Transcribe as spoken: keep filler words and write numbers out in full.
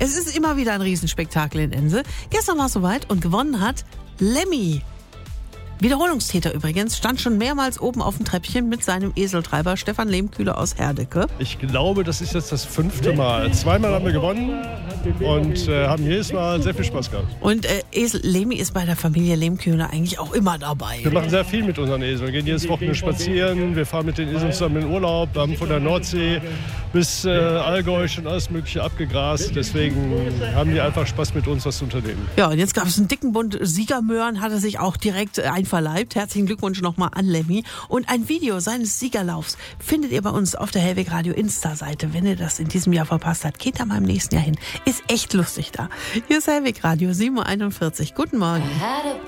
Es ist immer wieder ein Riesenspektakel in Ense. Gestern war es soweit und gewonnen hat Lemmy. Wiederholungstäter übrigens, stand schon mehrmals oben auf dem Treppchen mit seinem Eseltreiber Stefan Lehmkühler aus Herdecke. Ich glaube, das ist jetzt das fünfte Mal. Zweimal haben wir gewonnen und äh, haben jedes Mal sehr viel Spaß gehabt. Und äh, Esel Lemmy ist bei der Familie Lehmkühler eigentlich auch immer dabei. Wir machen sehr viel mit unseren Eseln. Wir gehen jedes Wochenende spazieren, wir fahren mit den Eseln zusammen in Urlaub, wir haben von der Nordsee bis äh, Allgäu schon alles Mögliche abgegrast. Deswegen haben die einfach Spaß mit uns, was zu unternehmen. Ja, und jetzt gab es einen dicken Bund Siegermöhren, hat er sich auch direkt einverleibt. Herzlichen Glückwunsch nochmal an Lemmy. Und ein Video seines Siegerlaufs findet ihr bei uns auf der Hellweg Radio Insta-Seite. Wenn ihr das in diesem Jahr verpasst habt, geht da mal im nächsten Jahr hin. Ist echt lustig da. Hier ist Hellweg Radio sieben Uhr einundvierzig. Guten Morgen.